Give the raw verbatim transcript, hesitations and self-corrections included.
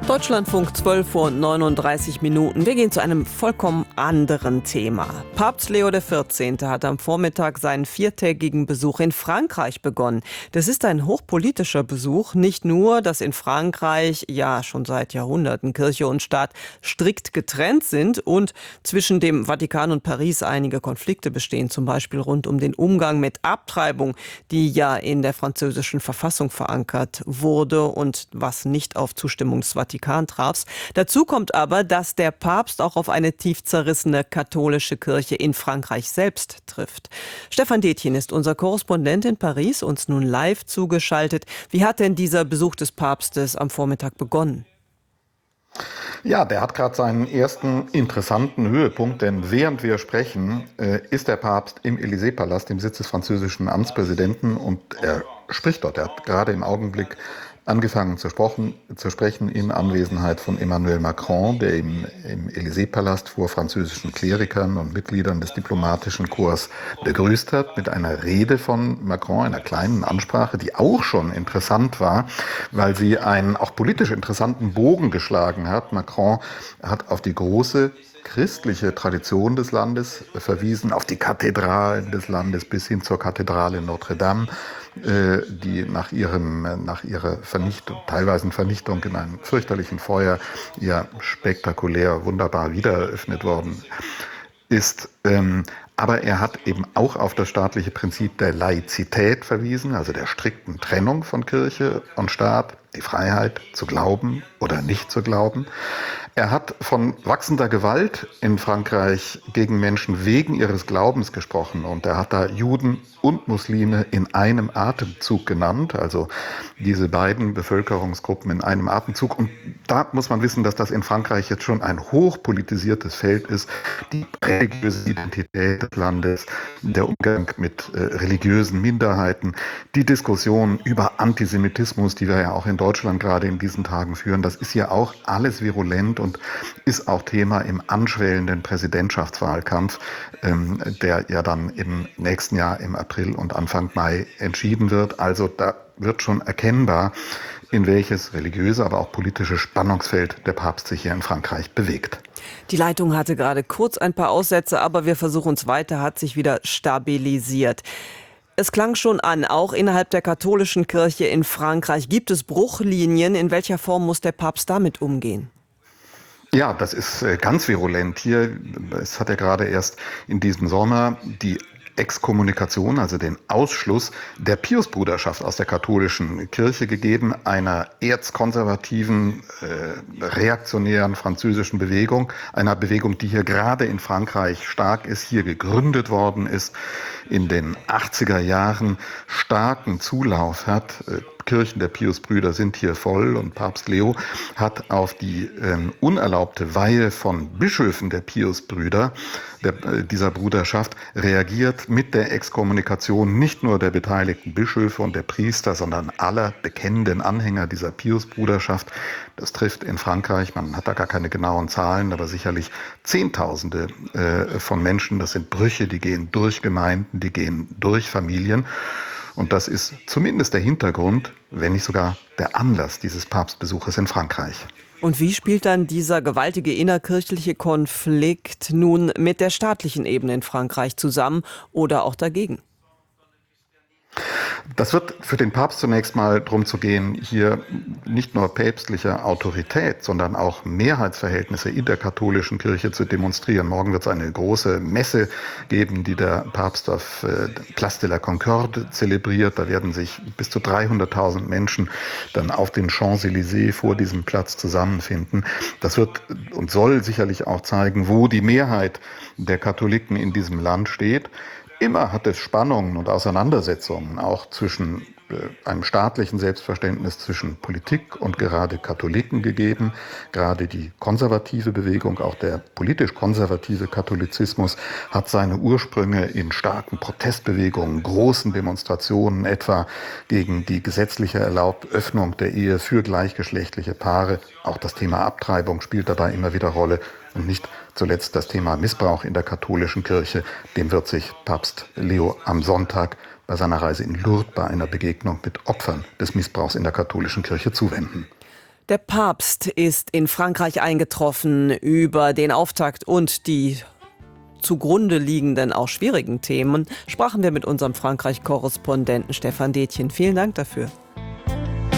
Deutschlandfunk zwölf Uhr neununddreißig Minuten. Wir gehen zu einem vollkommen anderen Thema. Papst Leo der vierzehnte hat am Vormittag seinen viertägigen Besuch in Frankreich begonnen. Das ist ein hochpolitischer Besuch. Nicht nur, dass in Frankreich ja schon seit Jahrhunderten Kirche und Staat strikt getrennt sind und zwischen dem Vatikan und Paris einige Konflikte bestehen, zum Beispiel rund um den Umgang mit Abtreibung, die ja in der französischen Verfassung verankert wurde und was nicht auf Zustimmung des Vatikans traf. Dazu kommt aber, dass der Papst auch auf eine tief zerrissene katholische Kirche in Frankreich selbst trifft. Stefan Detjen ist unser Korrespondent in Paris, uns nun live zugeschaltet. Wie hat denn dieser Besuch des Papstes am Vormittag begonnen? Ja, der hat gerade seinen ersten interessanten Höhepunkt, denn während wir sprechen, äh, ist der Papst im Élysée-Palast, dem Sitz des französischen Amtspräsidenten, und er spricht dort. Er hat gerade im Augenblick angefangen zu, sprechen, zu sprechen in Anwesenheit von Emmanuel Macron, der im, im Élysée-Palast vor französischen Klerikern und Mitgliedern des diplomatischen Korps begrüßt hat, mit einer Rede von Macron, einer kleinen Ansprache, die auch schon interessant war, weil sie einen auch politisch interessanten Bogen geschlagen hat. Macron hat auf die große christliche Tradition des Landes verwiesen, auf die Kathedralen des Landes bis hin zur Kathedrale Notre Dame, die nach ihrem, nach ihrer Vernichtung, teilweise Vernichtung in einem fürchterlichen Feuer, ja spektakulär, wunderbar wiedereröffnet worden ist. Aber er hat eben auch auf das staatliche Prinzip der Laizität verwiesen, also der strikten Trennung von Kirche und Staat, die Freiheit zu glauben oder nicht zu glauben. Er hat von wachsender Gewalt in Frankreich gegen Menschen wegen ihres Glaubens gesprochen, und er hat da Juden und Muslime in einem Atemzug genannt, also diese beiden Bevölkerungsgruppen in einem Atemzug. Und da muss man wissen, dass das in Frankreich jetzt schon ein hochpolitisiertes Feld ist, die religiöse Identität des Landes, der Umgang mit äh, religiösen Minderheiten, die Diskussion über Antisemitismus, die wir ja auch in Deutschland gerade in diesen Tagen führen, das ist ja auch alles virulent und ist auch Thema im anschwellenden Präsidentschaftswahlkampf, ähm, der ja dann im nächsten Jahr im April und Anfang Mai entschieden wird. Also da wird schon erkennbar, in welches religiöse, aber auch politische Spannungsfeld der Papst sich hier in Frankreich bewegt. Die Leitung hatte gerade kurz ein paar Aussätze, aber wir versuchen es weiter, hat sich wieder stabilisiert. Es klang schon an, auch innerhalb der katholischen Kirche in Frankreich gibt es Bruchlinien. In welcher Form muss der Papst damit umgehen? Ja, das ist ganz virulent hier. Es hat ja gerade erst in diesem Sommer die Exkommunikation, also den Ausschluss der Piusbruderschaft aus der katholischen Kirche gegeben, einer erzkonservativen, äh, reaktionären französischen Bewegung, einer Bewegung, die hier gerade in Frankreich stark ist, hier gegründet worden ist, in den achtziger Jahren starken Zulauf hat. Äh, Kirchen der Piusbrüder sind hier voll, und Papst Leo hat auf die äh, unerlaubte Weihe von Bischöfen der Piusbrüder, der, äh, dieser Bruderschaft, reagiert mit der Exkommunikation nicht nur der beteiligten Bischöfe und der Priester, sondern aller bekennenden Anhänger dieser Piusbruderschaft. Das trifft in Frankreich, man hat da gar keine genauen Zahlen, aber sicherlich Zehntausende äh, von Menschen. Das sind Brüche, die gehen durch Gemeinden, die gehen durch Familien. Und das ist zumindest der Hintergrund, wenn nicht sogar der Anlass dieses Papstbesuches in Frankreich. Und wie spielt dann dieser gewaltige innerkirchliche Konflikt nun mit der staatlichen Ebene in Frankreich zusammen oder auch dagegen? Das wird für den Papst zunächst mal darum zu gehen, hier nicht nur päpstliche Autorität, sondern auch Mehrheitsverhältnisse in der katholischen Kirche zu demonstrieren. Morgen wird es eine große Messe geben, die der Papst auf äh, Place de la Concorde zelebriert. Da werden sich bis zu dreihunderttausend Menschen dann auf den Champs-Élysées vor diesem Platz zusammenfinden. Das wird und soll sicherlich auch zeigen, wo die Mehrheit der Katholiken in diesem Land steht. Immer hat es Spannungen und Auseinandersetzungen auch zwischen äh, einem staatlichen Selbstverständnis zwischen Politik und gerade Katholiken gegeben. Gerade die konservative Bewegung, auch der politisch konservative Katholizismus, hat seine Ursprünge in starken Protestbewegungen, großen Demonstrationen, etwa gegen die gesetzliche erlaubte Öffnung der Ehe für gleichgeschlechtliche Paare. Auch das Thema Abtreibung spielt dabei immer wieder Rolle. Und nicht zuletzt das Thema Missbrauch in der katholischen Kirche. Dem wird sich Papst Leo am Sonntag bei seiner Reise in Lourdes bei einer Begegnung mit Opfern des Missbrauchs in der katholischen Kirche zuwenden. Der Papst ist in Frankreich eingetroffen. Über den Auftakt und die zugrunde liegenden, auch schwierigen Themen sprachen wir mit unserem Frankreich-Korrespondenten Stefan Detjen. Vielen Dank dafür.